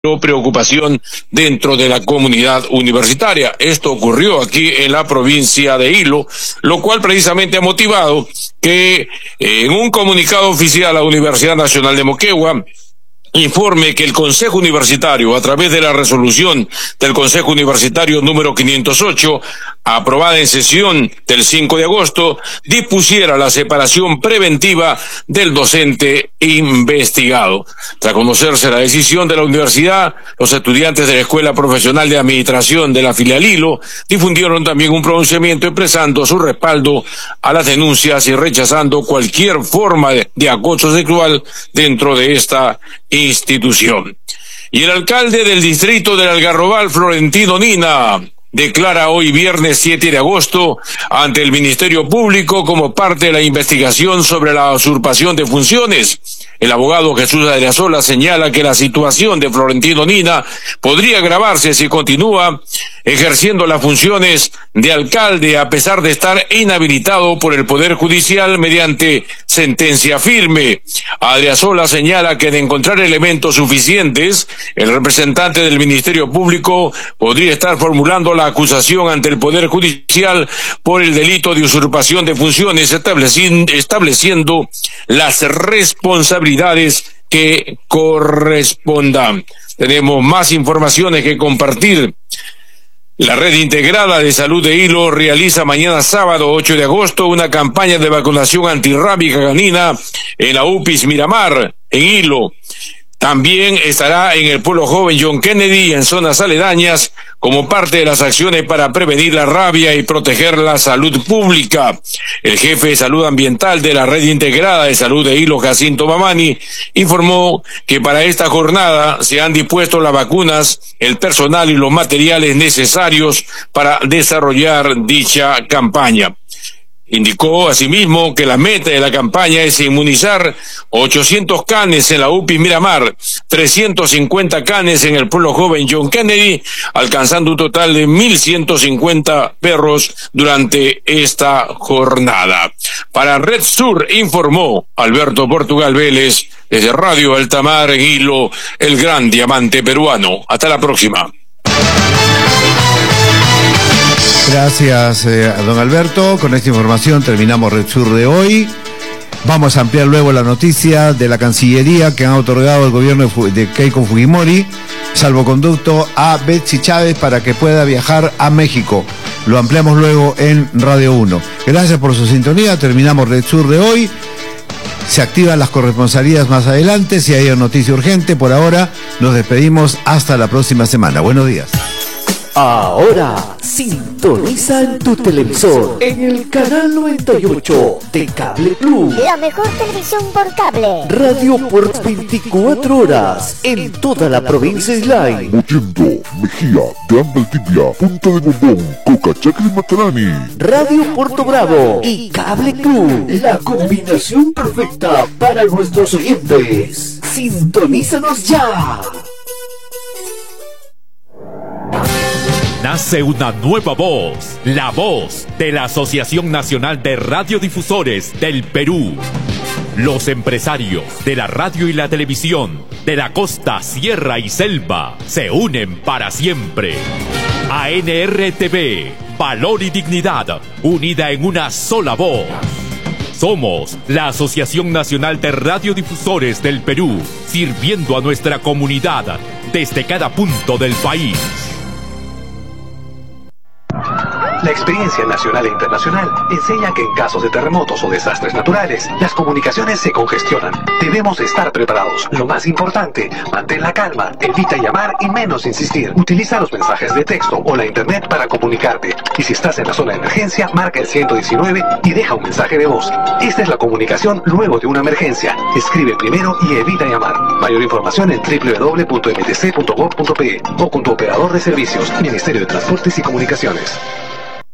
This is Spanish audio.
preocupación dentro de la comunidad universitaria. Esto ocurrió aquí en la provincia de Hilo, lo cual precisamente ha motivado que en un comunicado oficial la Universidad Nacional de Moquegua informe que el Consejo Universitario, a través de la resolución del Consejo Universitario número 508, aprobada en sesión del 5 de agosto, dispusiera la separación preventiva del docente investigado. Tras conocerse la decisión de la universidad, los estudiantes de la Escuela Profesional de Administración de la filial Hilo difundieron también un pronunciamiento expresando su respaldo a las denuncias y rechazando cualquier forma de acoso sexual dentro de esta institución. Y el alcalde del distrito del Algarrobal, Florentino Nina, declara hoy viernes 7 de agosto ante el Ministerio Público como parte de la investigación sobre la usurpación de funciones. El abogado Jesús Adriazola señala que la situación de Florentino Nina podría agravarse si continúa ejerciendo las funciones de alcalde a pesar de estar inhabilitado por el Poder Judicial mediante sentencia firme. Adriazola señala que de encontrar elementos suficientes, el representante del Ministerio Público podría estar formulando la acusación ante el Poder Judicial por el delito de usurpación de funciones, estableciendo las responsabilidades que correspondan. Tenemos más informaciones que compartir. La Red Integrada de Salud de Hilo realiza mañana sábado 8 de agosto una campaña de vacunación antirrábica canina en la UPIS Miramar, en Hilo. También estará en el Pueblo Joven John Kennedy y en zonas aledañas como parte de las acciones para prevenir la rabia y proteger la salud pública. El jefe de salud ambiental de la Red Integrada de Salud de Hilo, Jacinto Mamani, informó que para esta jornada se han dispuesto las vacunas, el personal y los materiales necesarios para desarrollar dicha campaña. Indicó asimismo que la meta de la campaña es inmunizar 800 canes en la UPI Miramar, 350 canes en el Pueblo Joven John Kennedy, alcanzando un total de 1.150 perros durante esta jornada. Para Red Sur informó Alberto Portugal Vélez desde Radio Altamar en Hilo, el gran diamante peruano. Hasta la próxima. Gracias, don Alberto. Con esta información terminamos Red Sur de hoy. Vamos a ampliar luego la noticia de la Cancillería que han otorgado el gobierno de Keiko Fujimori salvoconducto a Betsy Chávez para que pueda viajar a México. Lo ampliamos luego en Radio 1. Gracias por su sintonía. Terminamos Red Sur de hoy. Se activan las corresponsalías más adelante si hay una noticia urgente. Por ahora nos despedimos hasta la próxima semana. Buenos días. Ahora sintoniza en tu televisor en el canal 98 de Cable Club. La mejor televisión por cable. Radio por 24 horas en toda la provincia Islay. Mollendo, Mejía, Gran Valdivia, Punta de Bombón, Cocachaca y Matarani. Radio Puerto Bravo y Cable Club. La combinación perfecta para nuestros oyentes. Sintonízanos ya. Nace una nueva voz, la voz de la Asociación Nacional de Radiodifusores del Perú. Los empresarios de la radio y la televisión de la costa, sierra y selva se unen para siempre. ANRTV, valor y dignidad, unida en una sola voz. Somos la Asociación Nacional de Radiodifusores del Perú, sirviendo a nuestra comunidad desde cada punto del país. La experiencia nacional e internacional enseña que en casos de terremotos o desastres naturales, las comunicaciones se congestionan. Debemos estar preparados. Lo más importante, mantén la calma, evita llamar y menos insistir. Utiliza los mensajes de texto o la internet para comunicarte. Y si estás en la zona de emergencia, marca el 119 y deja un mensaje de voz. Esta es la comunicación luego de una emergencia. Escribe primero y evita llamar. Mayor información en www.mtc.gov.pe o con tu operador de servicios, Ministerio de Transportes y Comunicaciones.